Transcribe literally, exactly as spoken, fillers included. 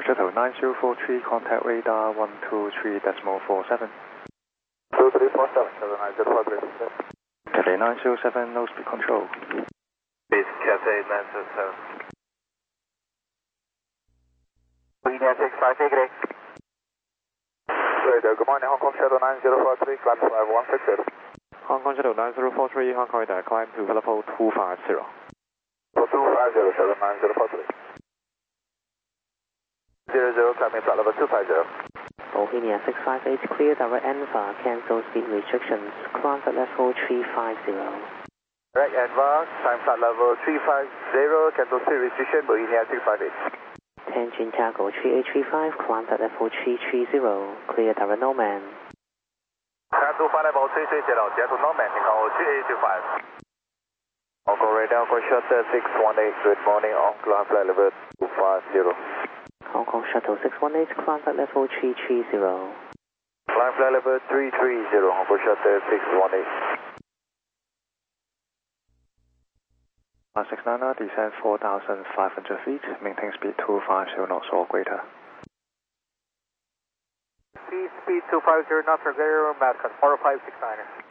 Shuttle nine zero four three, contact radar one two three decimal four seven. two three four seven, Shuttle nine zero four three. Cathay nine zero seven, no speed control. Base Cathay nine zero seven. India six five eight, great. Radio, good morning, Hong Kong Shuttle nine zero four three, climb five one six zero. Hong Kong Shuttle nine zero four three, Hong Kong radar, climb to level two five zero. two five zero, Shuttle nine zero four three. zero zero, climbing flight level two five zero. Bohemia six five eight, clear direct Enva, cancel speed restrictions, climb at level three five zero. Direct Enva, time flight level three five zero, cancel speed restriction, Bohemia six five eight. Tianjin Tago three eight three five, climb at level three three zero, clear direct Norman. Cancel flight level three three zero, Seattle Norman, Hong three eight two five. Hong Kong radar, Hong Kong Shuttle six one eight, good morning, on climb flight level two five zero. Hong Kong Shuttle six one eight, climb at level three three zero. Climb flight level three three zero, Hong Kong Shuttle six one eight. six niner, descend four thousand five hundred feet, maintain speed two five zero knots or greater. Speed, speed two five zero knots or greater, Mastcon four five six niner.